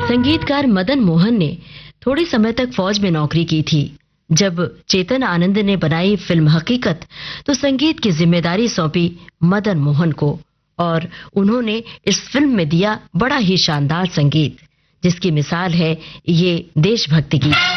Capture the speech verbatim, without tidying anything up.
संगीतकार मदन मोहन ने थोड़ी समय तक फौज में नौकरी की थी। जब चेतन आनंद ने बनाई फिल्म हकीकत तो संगीत की जिम्मेदारी सौंपी मदन मोहन को और उन्होंने इस फिल्म में दिया बड़ा ही शानदार संगीत, जिसकी मिसाल है ये देशभक्ति गीत।